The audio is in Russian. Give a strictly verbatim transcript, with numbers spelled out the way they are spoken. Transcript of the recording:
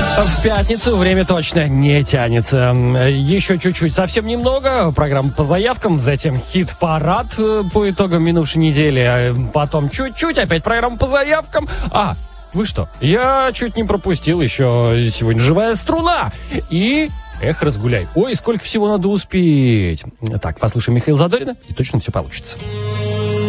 В пятницу время точно не тянется. Еще чуть-чуть, совсем немного. Программа по заявкам, затем хит-парад по итогам минувшей недели. Потом чуть-чуть, опять программа по заявкам. А, вы что? Я чуть не пропустил еще сегодня «Живая струна». И «Эх, разгуляй». Ой, сколько всего надо успеть. Так, послушаем Михаила Задорина, и точно все получится.